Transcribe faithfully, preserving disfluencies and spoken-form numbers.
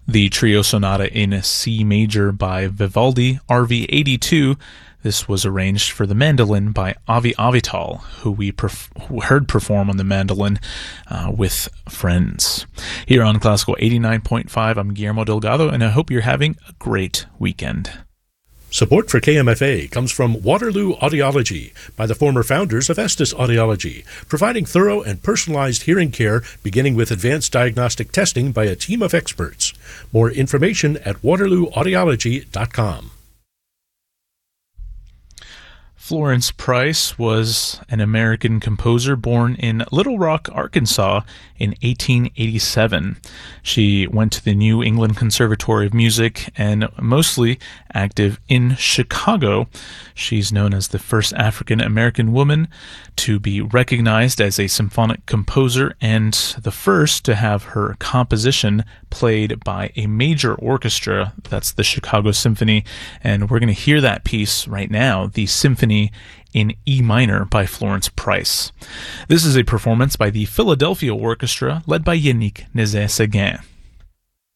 The Trio Sonata in C major by Vivaldi, R V eighty-two. This was arranged for the mandolin by Avi Avital, who we perf- heard perform on the mandolin uh, with friends. Here on Classical eighty-nine point five, I'm Guillermo Delgado, and I hope you're having a great weekend. Support for K M F A comes from Waterloo Audiology by the former founders of Estes Audiology, providing thorough and personalized hearing care beginning with advanced diagnostic testing by a team of experts. More information at waterloo audiology dot com. Florence Price was an American composer born in Little Rock, Arkansas in eighteen eighty-seven. She went to the New England Conservatory of Music and mostly active in Chicago. She's known as the first African-American woman to be recognized as a symphonic composer and the first to have her composition played by a major orchestra. That's the Chicago Symphony, and we're going to hear that piece right now, the Symphony in E minor by Florence Price. This is a performance by the Philadelphia Orchestra led by Yannick Nézet-Séguin.